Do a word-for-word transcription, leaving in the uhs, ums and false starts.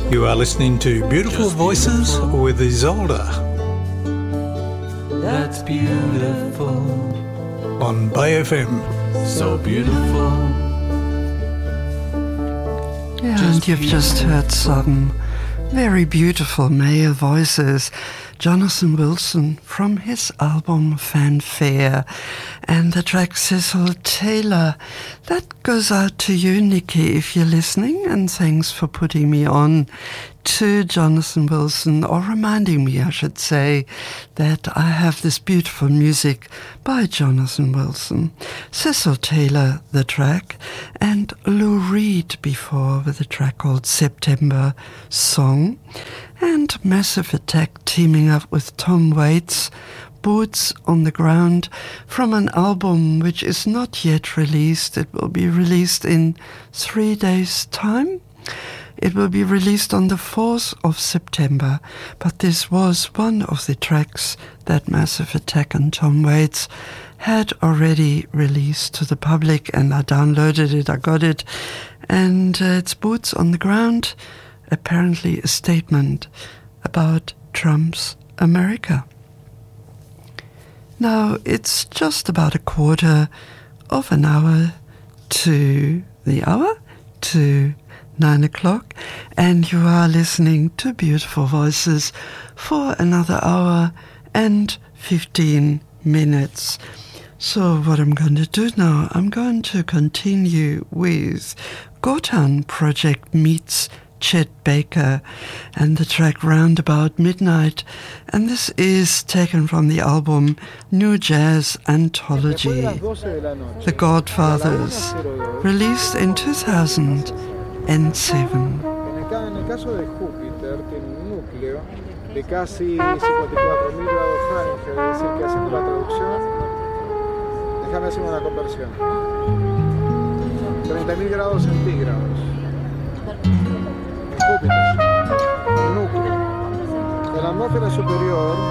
You are listening to Beautiful Just Voices beautiful. with Isolde That's beautiful, on Bay F M. so beautiful. Yeah, Just and you've just beautiful. heard some very beautiful male voices. Jonathan Wilson from his album Fanfare, and the track Cecil Taylor. That goes out to you, Nikki, if you're listening, and thanks for putting me on to Jonathan Wilson, or reminding me, I should say, that I have this beautiful music by Jonathan Wilson. Cecil Taylor, the track, and Lou Reed before with a track called September Song, and Massive Attack teaming up with Tom Waits, Boots on the Ground, from an album which is not yet released. It will be released in three days' time. It will be released on the fourth of September, but this was one of the tracks that Massive Attack and Tom Waits had already released to the public, and I downloaded it, I got it, and uh, it's Boots on the Ground, apparently a statement about Trump's America. Now, it's just about a quarter of an hour to the hour, to nine o'clock, and you are listening to Beautiful Voices for another hour and fifteen minutes. So what I'm going to do now, I'm going to continue with Gotan Project meets Chet Baker and the track Roundabout Midnight, and this is taken from the album New Jazz Anthology, The Godfathers, released in two thousand seven. En el caso de Júpiter tiene un núcleo de casi cincuenta y cuatro mil grados Fahrenheit, es decir que haciendo la traducción, déjame hacer una conversión, treinta mil grados centígrados. En Júpiter, el núcleo. En la atmósfera superior